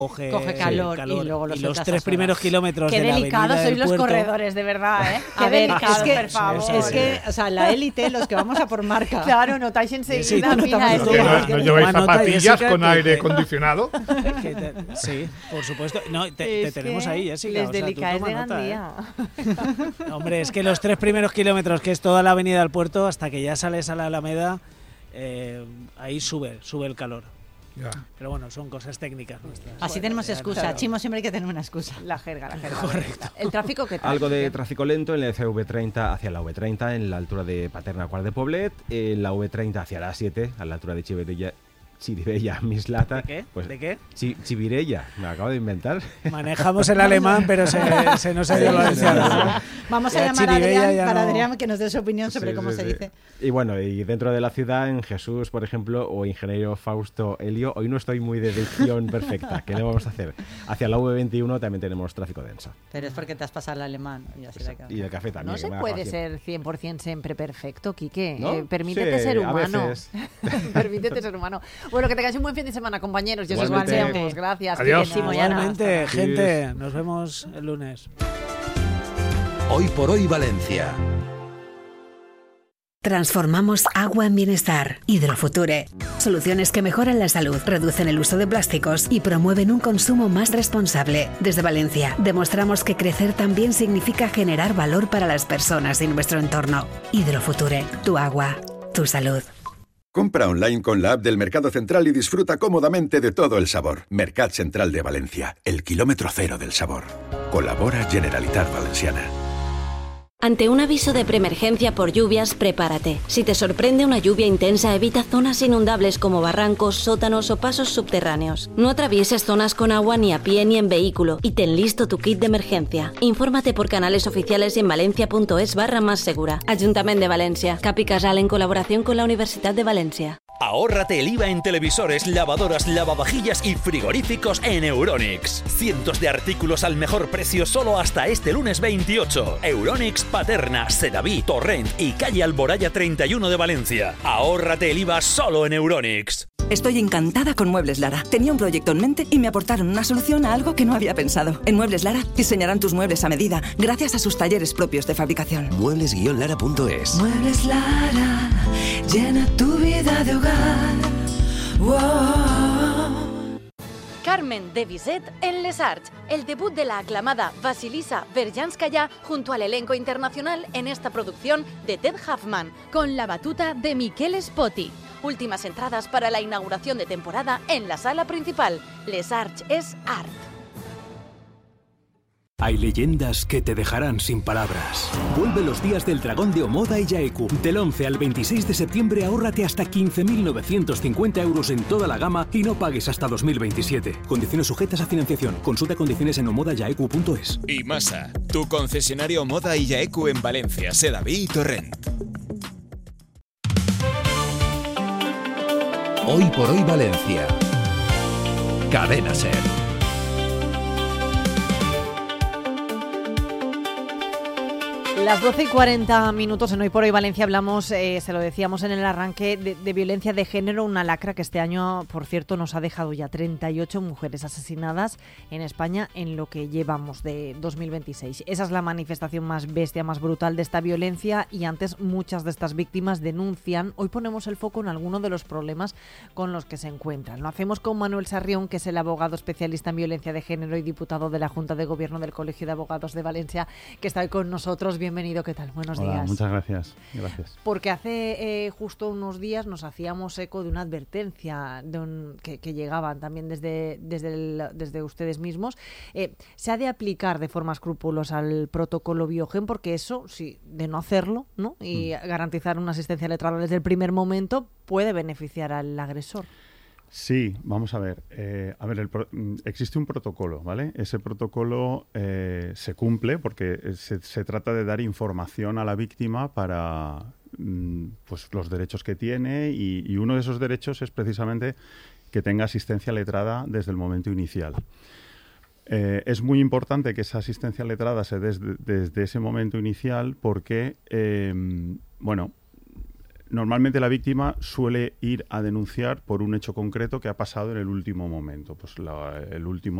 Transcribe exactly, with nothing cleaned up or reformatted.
Coge, coge calor, calor y luego lo y los sueltas tres a primeros solas. kilómetros Qué de la delicados avenida sois del los puerto. corredores, de verdad, ¿eh? Qué A ver, delicados, es que, por favor. es que, o sea, la élite, los que vamos a por marca. Claro, notáis enseguida, Sí, tú mira, notas esto todo. Que no, va. no lleváis Una nota, zapatillas Jessica, con que- aire que- acondicionado. Que te- sí, por supuesto. No, te, te Es tenemos que ahí, Jessica. Les o sea, tú delicáis toma de nota, Gandía. ¿eh? Hombre, es que los tres primeros kilómetros, que es toda la avenida del puerto, hasta que ya sales a la Alameda, eh, ahí sube, sube el calor. Ya. Pero bueno, son cosas técnicas nuestras. Así Bueno, tenemos ya, excusa. claro. Chimo, siempre hay que tener una excusa. La jerga, la jerga. Correcto. ¿El tráfico qué tal? Algo de tráfico lento en la C V treinta hacia la V treinta en la altura de Paterna Quart de Poblet, en la V treinta hacia la A siete a la altura de Chirivella, Chirivella Mislata. ¿De qué? Pues, ¿De qué? Chi- Chirivella, me acabo de inventar. Manejamos el alemán, pero se, se nos ha ido el valenciano. Vamos a Ya llamar a Chirivella Adrián ya para no- Adrián que nos dé su opinión sobre Sí, cómo sí, se sí. dice. Y bueno, y dentro de la ciudad, en Jesús, por ejemplo, o Ingeniero Fausto Helio, hoy no estoy muy de dicción perfecta. ¿Qué le vamos a hacer? Hacia la V veintiuno también tenemos tráfico denso. Pero es porque te has pasado el alemán. Y, así le queda. Y el café también. No que se me ha puede dejado ser cien por ciento siempre perfecto, Quique. ¿No? Eh, permítete Sí, ser a humano. veces. Permítete ser humano. Bueno, que tengáis un buen fin de semana, compañeros. Yo os Igualmente. escuchamos. Gracias. Adiós. Quique, Chimo y Ana. Igualmente, Hasta gente, nos vemos el lunes. Hoy por hoy Valencia. Transformamos agua en bienestar. Hidrofuture. Soluciones que mejoran la salud, reducen el uso de plásticos y promueven un consumo más responsable. Desde Valencia, demostramos que crecer también significa generar valor para las personas y nuestro entorno. Hidrofuture. Tu agua. Tu salud. Compra online con la app del Mercado Central y disfruta cómodamente de todo el sabor. Mercat Central de Valencia, el kilómetro cero del sabor. Colabora Generalitat Valenciana. Ante un aviso de preemergencia por lluvias, prepárate. Si te sorprende una lluvia intensa, evita zonas inundables como barrancos, sótanos o pasos subterráneos. No atravieses zonas con agua ni a pie ni en vehículo y ten listo tu kit de emergencia. Infórmate por canales oficiales en valencia.es barra más segura. Ayuntamiento de Valencia. Capi Casal en colaboración con la Universidad de Valencia. Ahórrate el I V A en televisores, lavadoras, lavavajillas y frigoríficos en Euronics. Cientos de artículos al mejor precio solo hasta este lunes veintiocho. Euronics Paterna, Sedaví, Torrent y calle Alboraya treinta y uno de Valencia. Ahórrate el I V A solo en Euronics. Estoy encantada con Muebles Lara. Tenía un proyecto en mente y me aportaron una solución a algo que no había pensado. En Muebles Lara diseñarán tus muebles a medida gracias a sus talleres propios de fabricación. Muebles lara punto es. Muebles Lara, llena tu vida de hogar. Wow. Carmen de Bizet en Les Arts, el debut de la aclamada Vasilisa Berjanskaya junto al elenco internacional en esta producción de Ted Huffman, con la batuta de Miquel Spotti. Últimas entradas para la inauguración de temporada en la sala principal. Les Arts es art. Hay leyendas que te dejarán sin palabras. Vuelve los días del dragón de Omoda y Yaeku. Del once al veintiséis de septiembre ahórrate hasta quince mil novecientos cincuenta euros en toda la gama y no pagues hasta dos mil veintisiete. Condiciones sujetas a financiación. Consulta condiciones en omodayaeku punto es. Y Masa, tu concesionario Moda y Yaeku en Valencia, Sedaví y Torrent. Hoy por hoy Valencia. Cadena Ser. Las doce y cuarenta minutos en Hoy por Hoy Valencia hablamos, eh, se lo decíamos en el arranque, de, de violencia de género, una lacra que este año, por cierto, nos ha dejado ya treinta y ocho mujeres asesinadas en España en lo que llevamos de dos mil veintiséis. Esa es la manifestación más bestia, más brutal de esta violencia y antes muchas de estas víctimas denuncian. Hoy ponemos el foco en algunos de los problemas con los que se encuentran. Lo hacemos con Manuel Sarrión, que es el abogado especialista en violencia de género y diputado de la Junta de Gobierno del Colegio de Abogados de Valencia, que está hoy con nosotros. Bienvenido, ¿qué tal? Buenos Hola, días. Muchas gracias. Gracias. Porque hace eh, justo unos días nos hacíamos eco de una advertencia de un, que, que llegaban también desde, desde, el, desde ustedes mismos. Eh, se ha de aplicar de forma escrupulosa al protocolo Biogen, porque eso, sí, de no hacerlo, ¿no? Y mm. garantizar una asistencia letrada desde el primer momento puede beneficiar al agresor. Sí, vamos a ver. Eh, a ver, el pro- existe un protocolo, ¿vale? Ese protocolo eh, se cumple porque se, se trata de dar información a la víctima para mm, pues, los derechos que tiene y, y uno de esos derechos es precisamente que tenga asistencia letrada desde el momento inicial. Eh, es muy importante que esa asistencia letrada se dé desde, desde ese momento inicial porque, eh, bueno, Normalmente la víctima suele ir a denunciar por un hecho concreto que ha pasado en el último momento. Pues la, el último